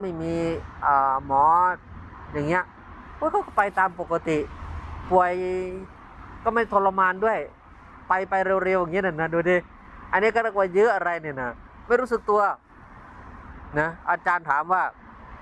ไม่มีหมออย่างเงี้ยเขาก็ไปตามปกติป่วยก็ไม่ทรมานด้วยไปเร็วๆอย่างเงี้ยนะดูดิอันนี้ก็เรียกว่าเยอะอะไรเนี่ยนะไม่รู้สึกตัวนะอาจารย์ถามว่า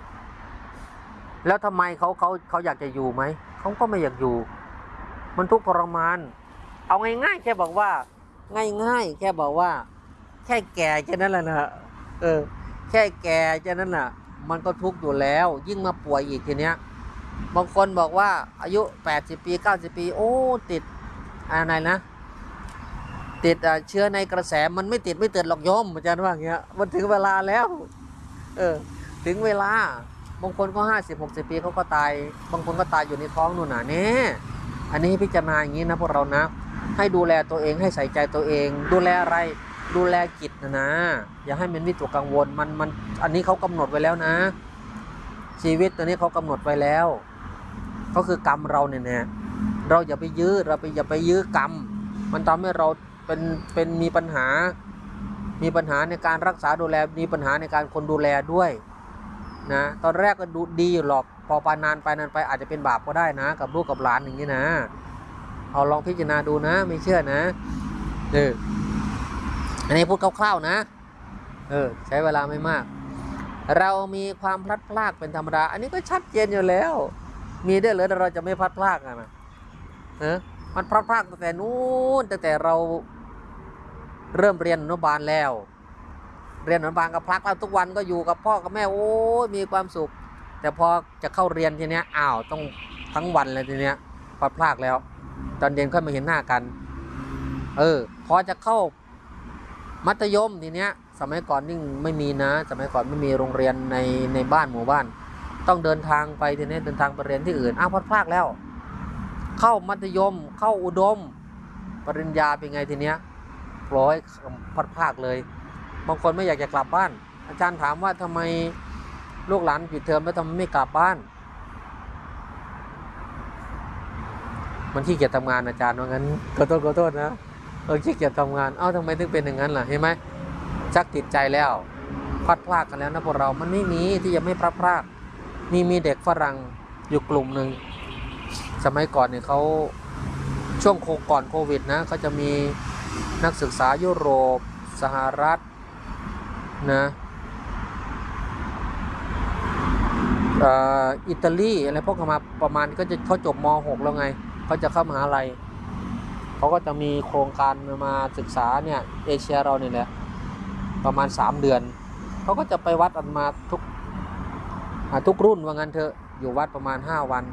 แล้วทำไมเขาอยากจะอยู่ไหมเขาก็ไม่อยากอยู่มันทุกข์ทรมานเอาง่ายๆแค่บอกว่าง่ายๆแค่บอกว่าแค่แก่แค่นั้นแหละนะเออแค่แก่แค่นั้นน่ะมันก็ทุกข์อยู่แล้วยิ่งมาป่วยอีกทีเนี้ยบางคนบอกว่าอายุ80ปี90ปีโอ้ติดอะไรนะติดเชื้อในกระแสมันไม่ติดไม่เตือนหรอกโยมอาจารย์ว่าอย่างเงี้ยมันถึงเวลาแล้วเออถึงเวลาบางคนก็50-60ปีเขาก็ตายบางคนก็ตายอยู่ในท้องนู่นน่ะเนี่ยอันนี้พิจารณาอย่างนี้นะพวกเรานะให้ดูแลตัวเองให้ใส่ใจตัวเองดูแลอะไรดูแลจิตนะอย่าให้มันวิตกกังวลมันอันนี้เขากำหนดไว้แล้วนะชีวิตตัวนี้เขากำหนดไว้แล้วก็คือกรรมเราเนี่ยเราอย่าไปยื้ออย่าไปยื้อกรรมมันทำให้เราเป็นมีปัญหาในการรักษาดูแลมีปัญหาในการคนดูแลด้วยนะตอนแรกก็ดูดีอยู่หรอกพอไปนานไปอาจจะเป็นบาปก็ได้นะกับลูกกับหลานอย่างนี้นะเอาลองพิจารณาดูนะไม่เชื่อนะอันนี้พูดคร่าวๆนะใช้เวลาไม่มากเรามีความพลัดพรากเป็นธรรมดาอันนี้ก็ชัดเจนอยู่แล้วมีได้เลยเราจะไม่พลัดพรากนะมันพลัดพรากตั้งแต่นู้นตั้งแต่เราเริ่มเรียนอนุบาลแล้วเรียนอนุบาลกับพลักแล้วทุกวันก็อยู่กับพ่อกับแม่โอ้มีความสุขแต่พอจะเข้าเรียนทีเนี้ยอ้าวต้องทั้งวันเลยทีเนี้ยพลัดพรากแล้วตอนเย็นค่อยมาเห็นหน้ากันพอจะเข้ามัธยมทีเนี้ยสมัยก่อนนี่ไม่มีนะสมัยก่อนไม่มีโรงเรียนในบ้านหมู่บ้านต้องเดินทางไปทีนี้เดินทางไปเรียนที่อื่นอ้าวพลัดพรากแล้วเข้ามัธยมเข้าอุดมปริญญาเป็นไงทีเนี้ยปล่อยพลัดพรากเลยบางคนไม่อยากจะกลับบ้านอาจารย์ถามว่าทำไมลูกหลานปิดเทอมแล้วทำไมไม่กลับบ้านมันขี้เกียจทำงานอาจารย์ว่างั้นขอโทษนะขี้เกียจทำงานเอ้าทำไมถึงเป็นอย่างนั้นล่ะเห็นไหมชักติดใจแล้วพลัดพรากกันแล้วนะพวกเรามันไม่มีที่จะไม่พลัดพรากมีเด็กฝรั่งอยู่กลุ่มหนึ่งสมัยก่อนเนี่ยเขาช่วงก่อนโควิดนะเขาจะมีนักศึกษายุโรปสหรัฐนะอิตาลีอะไรพวกเขามาประมาณก็จะเขาจบม.6 แล้วไงเขาจะเข้ามหาลัยเขาก็จะมีโครงการมาศึกษาเนี่ยเอเชียเราเนี่ยแหละประมาณ3 เดือนเขาก็จะไปวัดอันมาทุกรุ่นว่างั้นเถอะอยู่วัดประมาณ5 วัน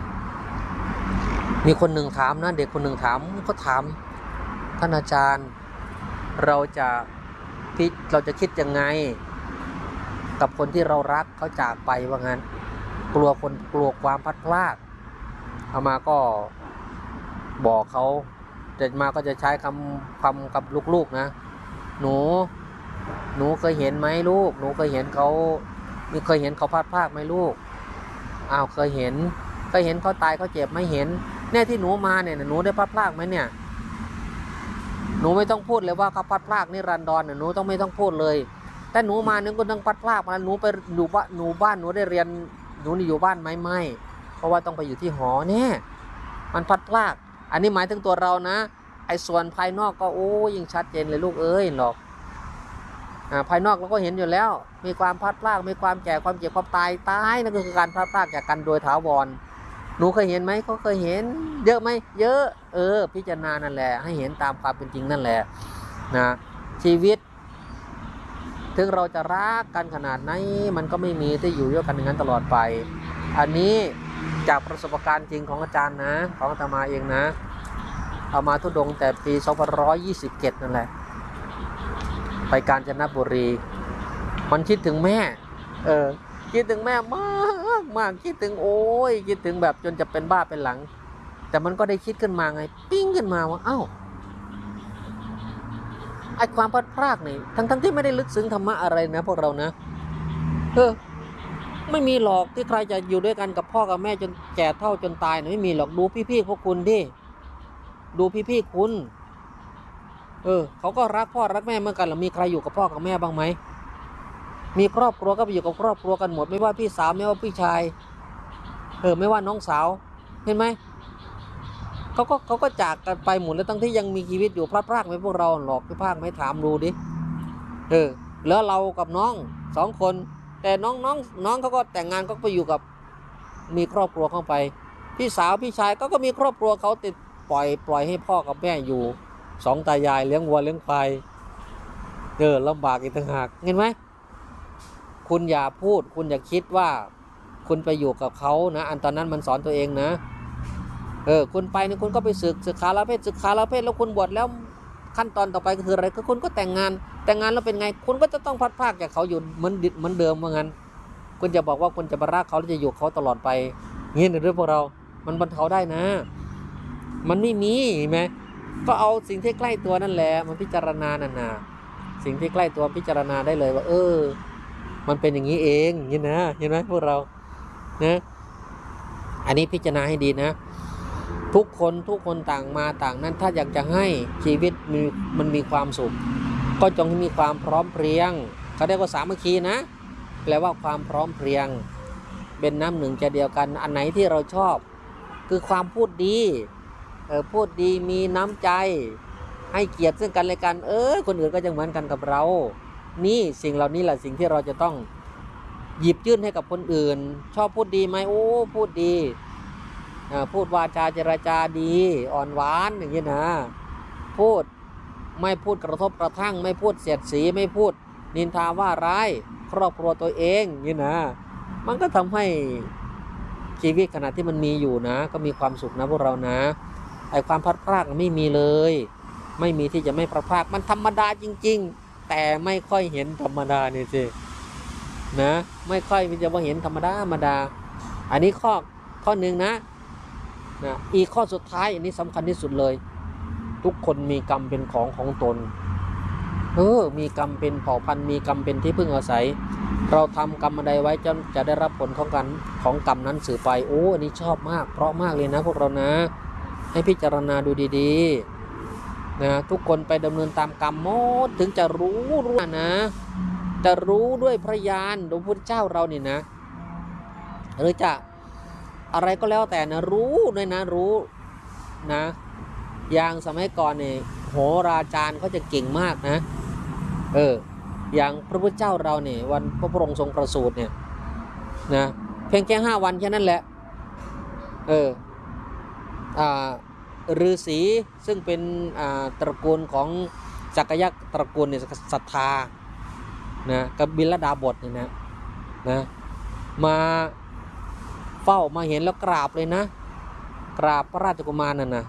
มีคนหนึ่งถามนะเด็กคนหนึ่งถามก็ถามท่านอาจารย์เราจะคิดยังไงกับคนที่เรารักเขาจากไปว่างั้นกลัวความพลัดพรากเอามาก็บอกเขาแต่มาก็จะใช้คำกับลูกๆนะหนูเคยเห็นไหมลูกหนูเคยเห็นเขาพลัดพรากไหมลูกอ้าวเคยเห็นเขาตายเขาเจ็บไม่เห็นเนี่ยที่หนูมาเนี่ยหนูได้พลัดพรากไหมเนี่ยหนูไม่ต้องพูดเลยว่าเขาพลัดพรากนิรันดรหนูไม่ต้องพูดเลยแต่หนูมานึงก็ต้องพลัดพรากมาหนูไปอยู่บ้านหนูได้เรียนหนูนี่อยู่บ้านไม่เพราะว่าต้องไปอยู่ที่หอเนี่ยมันพลัดพรากอันนี้หมายถึงตัวเรานะไอ้ส่วนภายนอกก็โอ้ยิ่งชัดเจนเลยลูกเอ้ยหรอกภายนอกเราก็เห็นอยู่แล้วมีความพลัดพรากมีความแก่ความเจ็บความตายนั่นก็คือการพลัดพรากจากกันโดยถาวรหนูเคยเห็นไหมเขาเคยเห็นเยอะไหมเยอะพิจารณานั่นแหละให้เห็นตามความเป็นจริงนั่นแหละนะชีวิตถึงเราจะรักกันขนาดไหนมันก็ไม่มีที่อยู่ด้วยกันอย่างนั้นตลอดไปอันนี้จากประสบการณ์จริงของอาจารย์นะของอาตมาเองนะเอามาทุดงแต่ปี2527นั่นแหละไปกาญจนบุรีมันคิดถึงแม่คิดถึงแม่มากคิดถึงโอ้ยคิดถึงแบบจนจะเป็นบ้าเป็นหลังแต่มันก็ได้คิดขึ้นมาไงปิ้งขึ้นมาว่าเอ้าไอ้ความพลัดพรากนี่ทั้งที่ไม่ได้ลึกซึ้งธรรมะอะไรนะพวกเรานะไม่มีหรอกที่ใครจะอยู่ด้วยกันกับพ่อกับแม่จนแก่เฒ่าจนตายนะไม่มีหรอกดูพี่พวกคุณดิดูพี่คุณเขาก็รักพ่อรักแม่เหมือนกันหรือมีใครอยู่กับพ่อกับแม่บ้างไหมมีครอบครัวก็ไปอยู่กับครอบครัวกันหมดไม่ว่าพี่สาวไม่ว่าพี่ชายไม่ว่าน้องสาวเห็นไหมเขาก็จากกันไปหมดแล้วตั้งที่ยังมีชีวิตอยู่พลาดพลาดไหมพวกเราหลอกพลาดไหมถามดูดิแล้วเรากับน้อง2 คน แต่น้องเขาก็แต่งงานก็ไปอยู่กับมีครอบครัวเข้าไปพี่สาวพี่ชายก็มีครอบครัวเขาติดปล่อยให้พ่อกับแม่อยู่2 ตายายเลี้ยงวัวเลี้ยงควายลำบากอีกต่างหากเห็นไหมคุณอย่าพูดคุณอย่าคิดว่าคุณไปอยู่กับเขานะอันตอนนั้นมันสอนตัวเองนะคุณไปนี่คุณก็ไปศึกษาละเพศแล้วคุณบวชแล้วขั้นตอนต่อไปก็คืออะไรก็คุณก็แต่งงานแล้วเป็นไงคุณก็จะต้องพัดพรากจากเขาอยู่เหมือนเดิมว่างั้นคุณจะบอกว่าคุณจะมารักเขาแล้วจะอยู่เขาตลอดไปเงี้ยในเรื่องพวกเรามันบรรเทาได้นะมันไม่มีเห็นไหมก็เอาสิ่งที่ใกล้ตัวนั่นแหละมันพิจารณานาสิ่งที่ใกล้ตัวพิจารณาได้เลยว่ามันเป็นอย่างนี้เองอย่างนี้นะเห็นไหมพวกเรานะอันนี้พิจารณาให้ดีนะทุกคนต่างมาต่างนั้นถ้าอยากจะให้ชีวิตมันมีความสุขก็จงมีความพร้อมเพรียงเขาเรียกว่าสามัคคีนะแปลว่าความพร้อมเพรียงเป็นน้ำหนึ่งใจเดียวกันอันไหนที่เราชอบคือความพูดดีพูดดีมีน้ำใจให้เกียรติซึ่งกันและกันคนอื่นก็จะเหมือนกันกับเรานี่สิ่งเหล่านี้แหละสิ่งที่เราจะต้องหยิบยื่นให้กับคนอื่นชอบพูดดีไหมพูดดีพูดวาจาเจรจาดีอ่อนหวานอย่างนี้นะพูดไม่พูดกระทบกระทั่งไม่พูดเสียดสีไม่พูดนินทาว่าร้ายครอบครัวตัวเองอย่างนี้นะมันก็ทำให้ชีวิตขณะที่มันมีอยู่นะก็มีความสุขนะพวกเรานะไอ้ความพลัดพรากไม่มีเลยไม่มีที่จะไม่พลัดพรากมันธรรมดาจริงๆแต่ไม่ค่อยเห็นธรรมดานี่สินะไม่ค่อยมีจะว่าเห็นธรรมดาอันนี้ข้อหนึ่งนะอีกข้อสุดท้ายอันนี้สำคัญที่สุดเลยทุกคนมีกรรมเป็นของตนมีกรรมเป็นเผ่าพันธุ์มีกรรมเป็นที่พึ่งอาศัยเราทำกรรมใดไว้จะได้รับผลของกรรมนั้นสืบไปอันนี้ชอบมากเพราะมากเลยนะพวกเรานะให้พิจารณาดูดีๆนะทุกคนไปดำเนินตามกรรมหมดถึงจะรู้นะจะรู้ด้วยพระญาณพระพุทธเจ้าเรานี่นะหรือจะอะไรก็แล้วแต่นะรู้ด้วยนะรู้นะอย่างสมัยก่อนเนี่ยโหราจารย์เขาจะเก่งมากนะอย่างพระพุทธเจ้าเราเนี่ยวันพระองค์ทรงประสูติเนี่ยนะเพียงแค่5 วันแค่นั้นแหละฤาษีซึ่งเป็นตระกูลของจักรยักษ์ตระกูลเนี่ยศรัทธานะกับบิลดาบทเนี่ยนะมาเฝ้ามาเห็นแล้วกราบเลยนะกราบพระราชกุมารนั่นนะ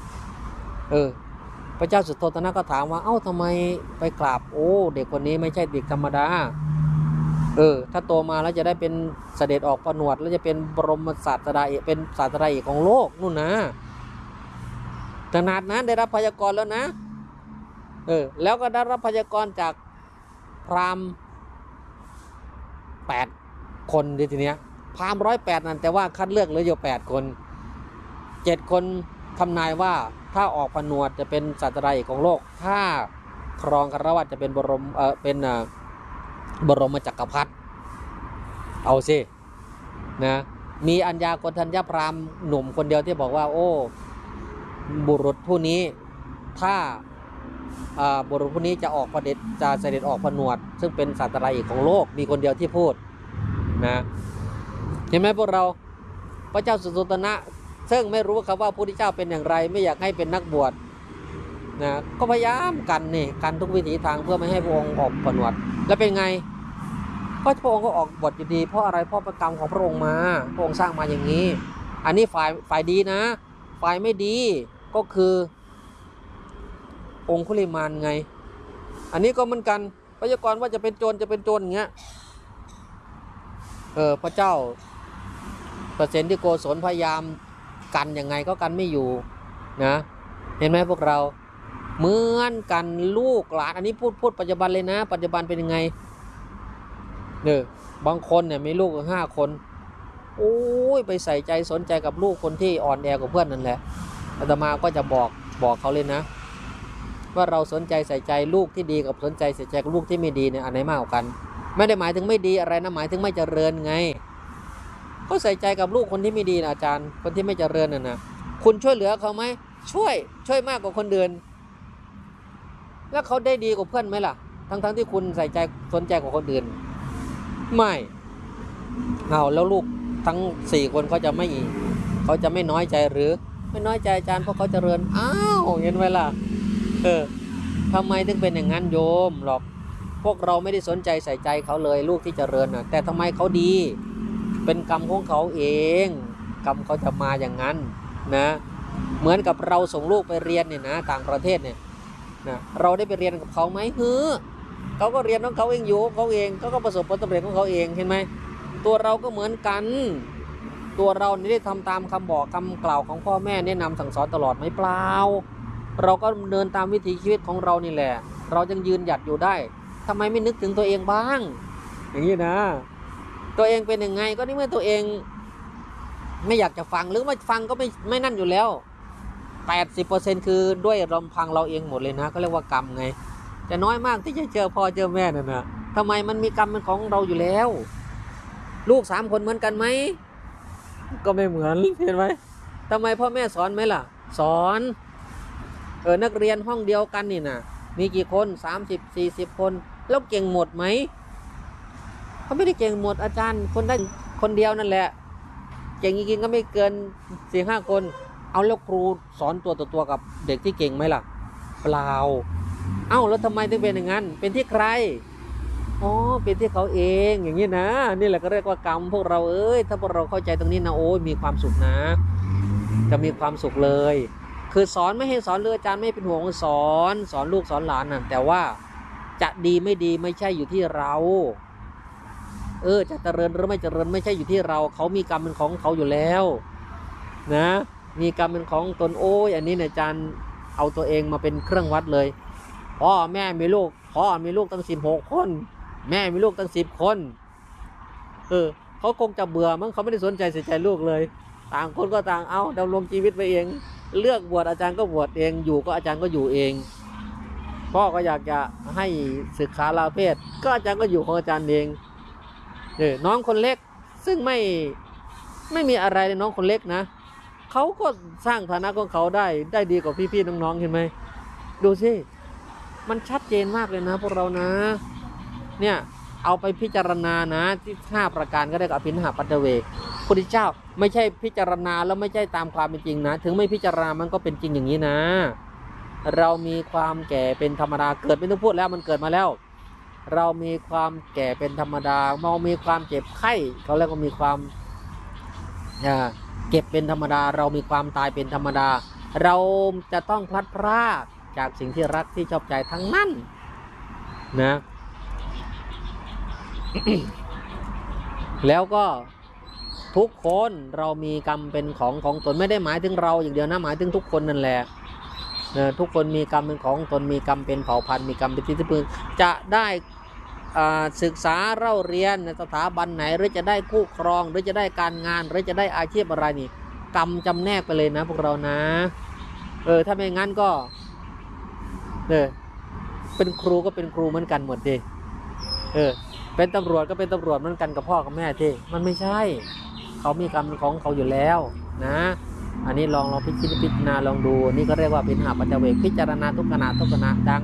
พระเจ้าสุโธทนะก็ถามว่าทำไมไปกราบเด็กคนนี้ไม่ใช่เด็กธรรมดาถ้าโตมาแล้วจะได้เป็นเสด็จออกผนวดแล้วจะเป็นบรมศาสดาเอกเป็นศาสดาเอกของโลกนู่นนะขนาดนั้นได้รับพยากรณ์แล้วนะแล้วก็ได้รับพยากรณ์จากพราหมณ์8 คนทีเนี้ยพราหมณ์108นั่นแต่ว่าคัดเลือกเหลืออยู่8 คน7 คนทำนายว่าถ้าออกผนวดจะเป็นศาสดาเอกของโลกถ้าครองคฤหัสถ์จะเป็นบรมจักรพรรดิเอาสินะมีอัญญาโกณฑัญญพราหมณ์หนุ่มคนเดียวที่บอกว่าบุรุษผู้นี้ถ้าบุรุษผู้นี้จะเสด็จออกผนวดซึ่งเป็นศาสดาเอกของโลกมีคนเดียวที่พูดนะเห็นไหมพวกเราพระเจ้าสุโธทนะซึ่งไม่รู้ครับว่าพระพุทธเจ้าเป็นอย่างไรไม่อยากให้เป็นนักบวชนะก็พยายามกันทุกวิถีทางเพื่อไม่ให้พระองค์ออกผนวดแล้วเป็นไงก็พระองค์ก็ออกบวชอยู่ดีเพราะอะไรเพราะประกรรมของพระองค์มาพระองค์สร้างมาอย่างนี้อันนี้ฝ่ายดีนะฝ่ายไม่ดีก็คือองคุลิมานไงอันนี้ก็เหมือนกันพยากรณ์ว่าจะเป็นโจรอย่างเงี้ยพระเจ้าประเสนที่โกศลพยายามกันยังไงก็กันไม่อยู่นะเห็นไหมพวกเราเหมือนกันลูกหลานอันนี้พูดปัจจุบันเลยนะปัจจุบันเป็นยังไงบางคนเนี่ยมีลูก5 คนไปใส่ใจสนใจกับลูกคนที่อ่อนแอกว่าเพื่อนนั่นแหละอาตมาก็จะบอกเขาเลยนะว่าเราสนใจใส่ใจลูกที่ดีกับสนใจใส่ใจกับลูกที่ไม่ดีเนี่ยอันไหนมากกว่ากันไม่ได้หมายถึงไม่ดีอะไรนะหมายถึงไม่เจริญไงก็ใส่ใจกับลูกคนที่ไม่ดีนะอาจารย์คนที่ไม่เจริญน่ะนะคุณช่วยเหลือเขาไหมช่วยมากกว่าคนอื่นแล้วเขาได้ดีกว่าเพื่อนไหมล่ะทั้งที่คุณใส่ใจสนใจกว่าคนอื่นไม่เอาแล้วลูกทั้ง4 คนเขาจะไม่น้อยใจหรือไม่น้อยใจอาจารย์เพราะเขาเจริญอ้าวเห็นไหมล่ะทำไมถึงเป็นอย่างนั้นโยมหรอกพวกเราไม่ได้สนใจใส่ใจเขาเลยลูกที่เจริญน่ะแต่ทำไมเขาดีเป็นกรรมของเขาเองกรรมเขาจะมาอย่างนั้นนะเหมือนกับเราส่งลูกไปเรียนเนี่ยนะต่างประเทศเนี่ยนะเราได้ไปเรียนกับเขาไหมเขาก็เรียนของเขาเองอยู่เขาเองเขาก็ประสบผลสำเร็จของเขาเองเห็นไหมตัวเราก็เหมือนกันตัวเรานี่ได้ทำตามคำบอกคำกล่าวของพ่อแม่แนะนำสั่งสอนตลอดไหมเปล่าเราก็เดินตามวิถีชีวิตของเรานี่แหละเรายังยืนหยัดอยู่ได้ทำไมไม่นึกถึงตัวเองบ้างอย่างนี้นะตัวเองเป็นยังไงก็นี่เมื่อตัวเองไม่อยากจะฟังหรือไม่ฟังก็ไม่นั่นอยู่แล้ว 80% คือด้วยลำพังเราเองหมดเลยนะก็เรียกว่ากรรมไงแต่น้อยมากที่จะเจอพ่อเจอแม่นั่นนะทำไมมันมีกรรมเป็นของเราอยู่แล้วลูก3 คนเหมือนกันไหมก็ไม่เหมือนเห็นไหมทำไมพ่อแม่สอนไหมล่ะสอนนักเรียนห้องเดียวกันนี่นะมีกี่คน30-40 คนแล้วเก่งหมดไหมเขาไม่ได้เก่งหมดอาจารย์คนได้คนเดียวนั่นแหละเก่งจริงๆก็ไม่เกิน4-5 คนเอาแล้วครูสอนตัวต่อตัวกับเด็กที่เก่งไหมล่ะเปล่าเอ้าแล้วทำไมถึงเป็นอย่างนั้นเป็นที่ใครอ๋อเป็นที่เขาเองอย่างนี้นะนี่แหละก็เรียกว่ากรรมพวกเราถ้าพวกเราเข้าใจตรงนี้นะโอ้ยมีความสุขนะจะมีความสุขเลยคือสอนไม่ให้สอนเลยอาจารย์ไม่เป็นห่วงสอนลูกสอนหลานน่ะแต่ว่าจะดีไม่ดีไม่ใช่อยู่ที่เราจะเจริญหรือไม่เจริญไม่ใช่อยู่ที่เราเขามีกรรมเป็นของเขาอยู่แล้วนะมีกรรมเป็นของตนโอ้ยอันนี้เนี่ยอาจารย์เอาตัวเองมาเป็นเครื่องวัดเลยพ่อแม่มีลูกตั้ง16 คนแม่มีลูกตั้ง10 คนเขาคงจะเบื่อมั้งเขาไม่ได้สนใจใส่ใจลูกเลยต่างคนก็ต่างเอาดำรงชีวิตไปเองเลือกบวชอาจารย์ก็บวชเองอยู่ก็อาจารย์ก็อยู่เองพ่อก็อยากจะให้ศึกษาลาเพศก็อาจารย์ก็อยู่ของอาจารย์เองน้องคนเล็กซึ่งไม่มีอะไรเลยน้องคนเล็กนะเขาก็สร้างฐานะของเขาได้ดีกว่าพี่ๆน้องๆเห็นไหมดูสิมันชัดเจนมากเลยนะพวกเรานะเนี่ยเอาไปพิจารณานะที่5 ประการก็ได้กับอภินิหารปัจเจเวกพุทธเจ้าไม่ใช่พิจารณาแล้วไม่ใช่ตามความเป็นจริงนะถึงไม่พิจารณามันก็เป็นจริงอย่างนี้นะเรามีความแก่เป็นธรรมดาเกิดไม่ต้องพูดแล้วมันเกิดมาแล้วเรามีความแก่เป็นธรรมดาเรามีความเจ็บไข้เขาเรียกว่ามีความเก็บเป็นธรรมดาเรามีความตายเป็นธรรมดาเราจะต้องพลัดพรากจากสิ่งที่รักที่ชอบใจทั้งนั้นนะ แล้วก็ทุกคนเรามีกรรมเป็นของตนไม่ได้หมายถึงเราอย่างเดียวนะหมายถึงทุกคนนั่นแหละทุกคนมีกรรมเป็นของตนมีกรรมเป็นเผ่าพันธุ์มีกรรมเป็นที่พึ่งจะได้ศึกษาเล่าเรียนในสถาบันไหนหรือจะได้คู่ครองหรือจะได้การงานหรือจะได้อาชีพอะไรนี่กรรมจำแนกไปเลยนะพวกเรานะถ้าไม่งั้นก็เป็นครูก็เป็นครูเหมือนกันหมดดิเป็นตำรวจก็เป็นตำรวจเหมือนกันกับพ่อกับแม่ที่มันไม่ใช่เขามีกรรมของเขาอยู่แล้วนะอันนี้ลองพิจารณาลองดูนี่ก็เรียกว่าเป็นหาปัจเจเวกพิจารณาทุกขณะดัง